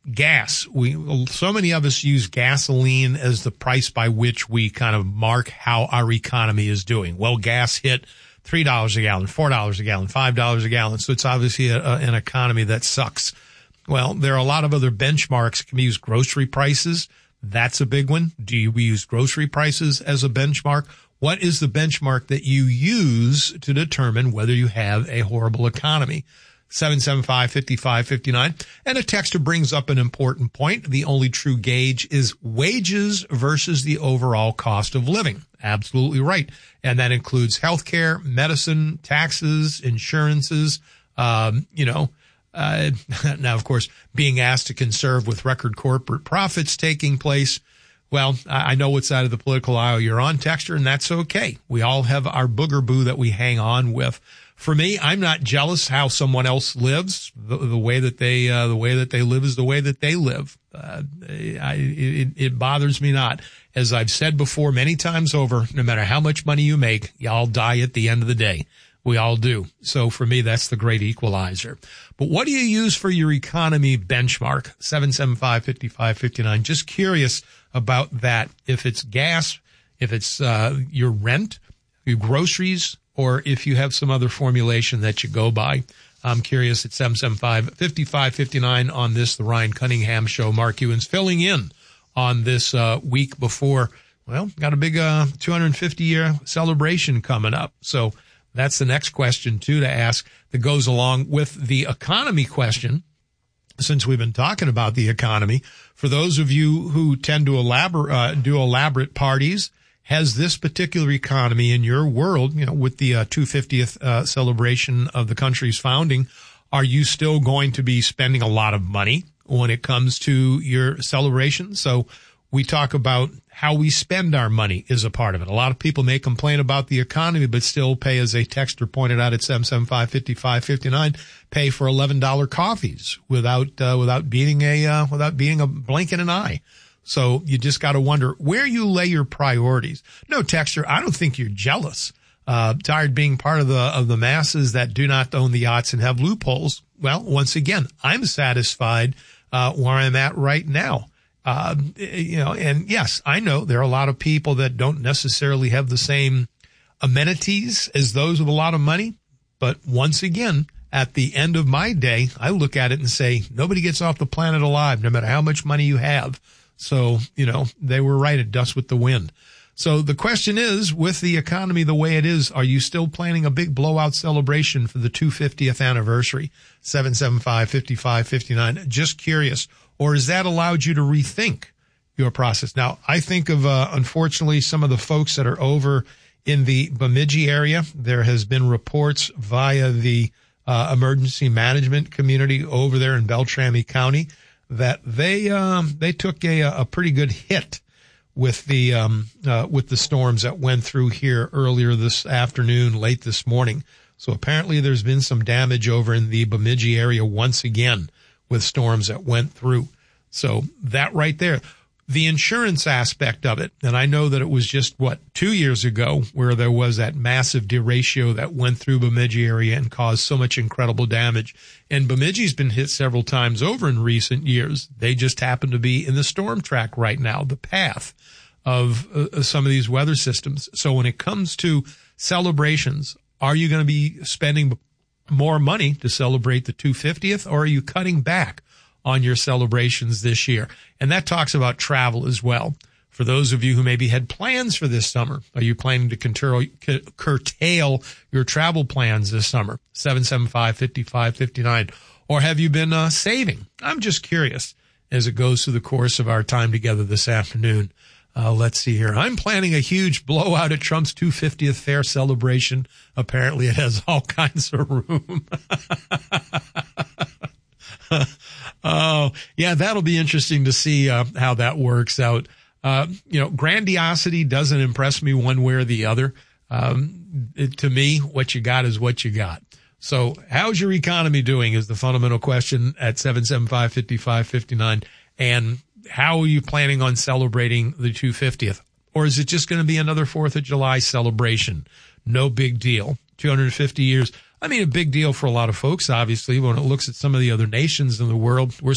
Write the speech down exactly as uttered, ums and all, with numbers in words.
gas. We, so many of us use gasoline as the price by which we kind of mark how our economy is doing. Well, gas hit three dollars a gallon, four dollars a gallon, five dollars a gallon. So it's obviously a, a, an economy that sucks. Well, there are a lot of other benchmarks. Can we use grocery prices? That's a big one. Do you use grocery prices as a benchmark? What is the benchmark that you use to determine whether you have a horrible economy? seven seven five, five five five nine. And a texter brings up an important point. The only true gauge is wages versus the overall cost of living. Absolutely right. And that includes healthcare, medicine, taxes, insurances, um, you know, uh, now, of course, being asked to conserve with record corporate profits taking place. Well, I know what side of the political aisle you're on, texter, and that's okay. We all have our booger boo that we hang on with. For me, I'm not jealous how someone else lives. The, the way that they, uh, the way that they live is the way that they live. Uh, I, it, it bothers me not. As I've said before many times over, no matter how much money you make, y'all die at the end of the day. We all do. So for me, that's the great equalizer. But what do you use for your economy benchmark? seven seven five, five five five nine. Just curious about that. If it's gas, if it's, uh, your rent, your groceries, or if you have some other formulation that you go by. I'm curious at seven seven five, five five five nine on this, the Ryan Cunningham Show. Mark Ewens filling in on this uh, week before, well, got a big uh, two hundred fifty year celebration coming up. So that's the next question, too, to ask that goes along with the economy question. Since we've been talking about the economy, for those of you who tend to elaborate, uh, do elaborate parties, has this particular economy in your world, you know, with the uh, two hundred fiftieth uh, celebration of the country's founding, are you still going to be spending a lot of money when it comes to your celebration? So we talk about how we spend our money is a part of it. A lot of people may complain about the economy, but still pay, as a texter pointed out at seven seven five, five five five nine, pay for eleven dollar coffees without, uh, without beating a, uh, without beating a blink in an eye. So you just got to wonder where you lay your priorities. No, texter, I don't think you're jealous. Uh, tired being part of the, of the masses that do not own the yachts and have loopholes. Well, once again, I'm satisfied, uh, where I'm at right now. Uh, you know, and yes, I know there are a lot of people that don't necessarily have the same amenities as those with a lot of money. But once again, at the end of my day, I look at it and say, nobody gets off the planet alive, no matter how much money you have. So, you know, they were right at dust with the wind. So the question is, with the economy the way it is, are you still planning a big blowout celebration for the two hundred fiftieth anniversary? seven seven five, five five five nine. Just curious. Or has that allowed you to rethink your process? Now, I think of, uh, unfortunately, some of the folks that are over in the Bemidji area. There has been reports via the uh, emergency management community over there in Beltrami County that they um, they took a, a pretty good hit with the um, uh, with the storms that went through here earlier this afternoon, late this morning. So apparently there's been some damage over in the Bemidji area once again with storms that went through. So that right there, the insurance aspect of it, and I know that it was just, what, two years ago where there was that massive derecho that went through Bemidji area and caused so much incredible damage. And Bemidji's been hit several times over in recent years. They just happen to be in the storm track right now, the path of uh, some of these weather systems. So when it comes to celebrations, are you going to be spending more money to celebrate the two hundred fiftieth, or are you cutting back on your celebrations this year? And that talks about travel as well. For those of you who maybe had plans for this summer, are you planning to curtail, curtail your travel plans this summer? seven seven five, five five five nine. Or have you been uh, saving? I'm just curious as it goes through the course of our time together this afternoon. Uh, let's see here. I'm planning a huge blowout at Trump's two hundred fiftieth fair celebration. Apparently it has all kinds of room. Oh, yeah, that'll be interesting to see uh, how that works out. Uh, you know, grandiosity doesn't impress me one way or the other. Um, it, to me, what you got is what you got. So how's your economy doing is the fundamental question at seven seven five, five five five nine. And how are you planning on celebrating the two hundred fiftieth? Or is it just going to be another fourth of July celebration? No big deal. two hundred fifty years. I mean, a big deal for a lot of folks, obviously, when it looks at some of the other nations in the world. We're